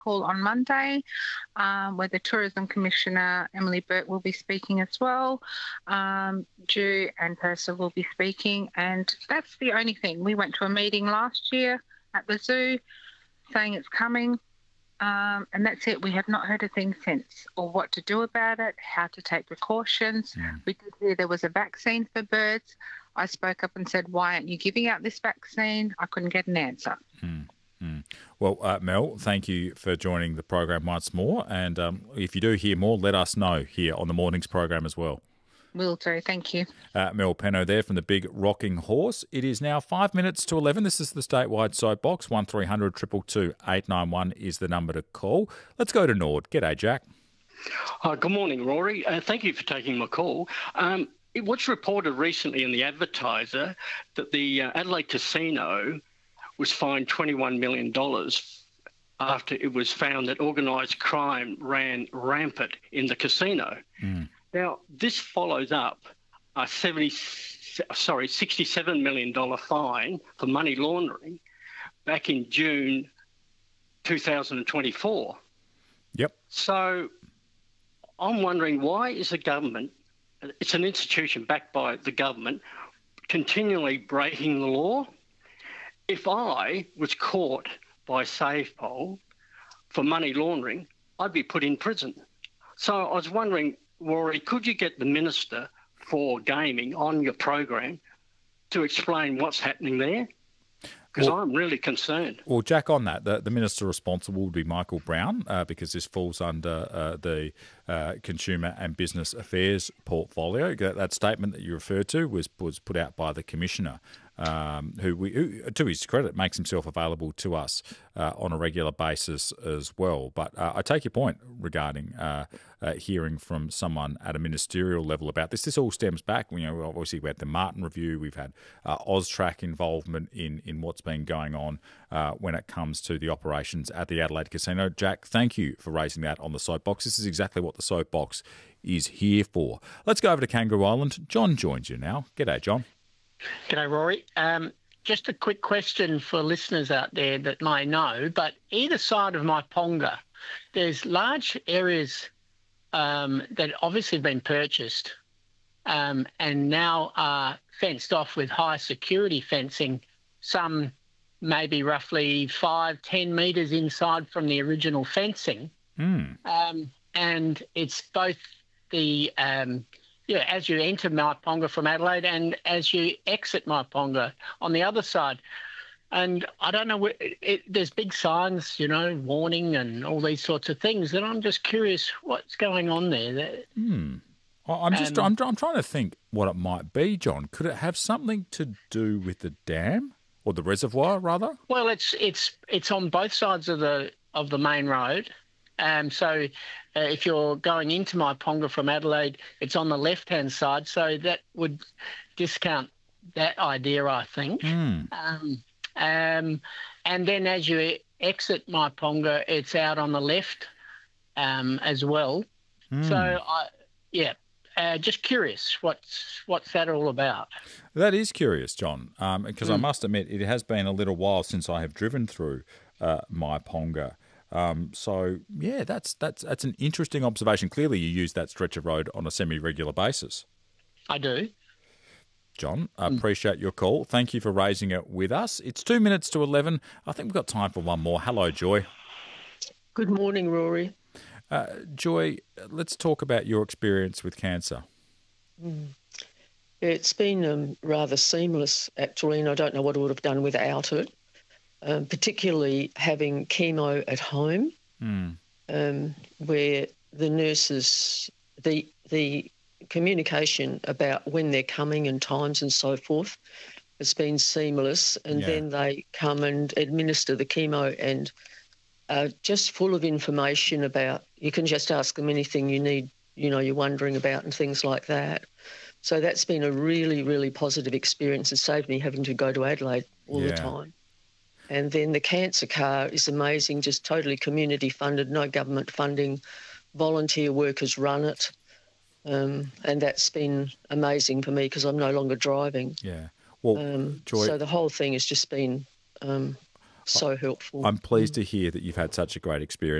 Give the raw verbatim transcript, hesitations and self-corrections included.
call on Monday, um, where the Tourism Commissioner, Emily Burt, will be speaking as well. Um, Jew and Purser will be speaking, and that's the only thing. We went to a meeting last year at the zoo saying it's coming, um, and that's it. We have not heard a thing since, or what to do about it, how to take precautions. Mm. We did hear there was a vaccine for birds. I spoke up and said, why aren't you giving out this vaccine? I couldn't get an answer. Mm. Mm. Well, uh, Mel, thank you for joining the program once more. And um, if you do hear more, let us know here on the morning's program as well. Will do. Thank you. Uh, Mel Penno there from the Big Rocking Horse. It is now five minutes to eleven. This is the statewide soapbox. one three hundred two two two eight nine one is the number to call. Let's go to Nord. G'day, Jack. Uh, good morning, Rory. Uh, thank you for taking my call. Um, it was reported recently in the Advertiser that the uh, Adelaide Casino was fined twenty-one million dollars after it was found that organised crime ran rampant in the casino. Mm. Now, this follows up a seventy, sorry, sixty-seven million dollars fine for money laundering back in June two thousand twenty-four. Yep. So I'm wondering, why is the government, it's an institution backed by the government, continually breaking the law? If I was caught by SavePol for money laundering, I'd be put in prison. So I was wondering, Rory, could you get the Minister for Gaming on your program to explain what's happening there? Because well, I'm really concerned. Well, Jack, on that, the, the Minister responsible would be Michael Brown, uh, because this falls under uh, the uh, Consumer and Business Affairs portfolio. That, that statement that you referred to was, was put out by the Commissioner, um, who, we, who, to his credit, makes himself available to us uh, on a regular basis as well. But uh, I take your point regarding uh, uh, hearing from someone at a ministerial level about this. This all stems back, you know, obviously we had the Martin Review, we've had uh, AUSTRAC involvement in, in what's been going on uh, when it comes to the operations at the Adelaide Casino. Jack, thank you for raising that on the soapbox. This is exactly what the soapbox is here for. Let's go over to Kangaroo Island. John joins you now. G'day, John. G'day, Rory. Um, just a quick question for listeners out there that may know, but either side of Myponga, there's large areas um, that obviously have been purchased um, and now are fenced off with high security fencing, some maybe roughly five, ten metres inside from the original fencing. Mm. Um, and it's both the... Um, Yeah, as you enter Myponga from Adelaide and as you exit Myponga on the other side. And I don't know, it, it, there's big signs, you know, warning and all these sorts of things. And I'm just curious what's going on there. Hmm. I'm just, um, I'm, I'm trying to think what it might be, John. Could it have something to do with the dam or the reservoir, rather? Well, it's it's it's on both sides of the of the main road. Um, so uh, if you're going into Myponga from Adelaide, it's on the left-hand side. So that would discount that idea, I think. Mm. Um, um, and then as you exit Myponga, it's out on the left um, as well. Mm. So, I, yeah, uh, just curious, what's what's that all about? That is curious, John, because um, mm. I must admit it has been a little while since I have driven through uh, Myponga. Um, so, yeah, that's that's that's an interesting observation. Clearly you use that stretch of road on a semi-regular basis. I do. John, I appreciate your call. Thank you for raising it with us. It's two minutes to eleven. I think we've got time for one more. Hello, Joy. Good morning, Rory. Uh, Joy, let's talk about your experience with cancer. Mm. It's been um, rather seamless, actually, and I don't know what I would have done without it. Um, particularly having chemo at home, mm. um, where the nurses, the the communication about when they're coming and times and so forth has been seamless, and yeah. then they come and administer the chemo and uh, just full of information about, you can just ask them anything you need, you know, you're wondering about and things like that. So that's been a really, really positive experience. It saved me having to go to Adelaide all yeah. the time. And then the cancer car is amazing, just totally community funded, no government funding, volunteer workers run it. Um, and that's been amazing for me because I'm no longer driving. Yeah. Well, um, Joy... So the whole thing has just been um, so helpful. I'm pleased to hear that you've had such a great experience.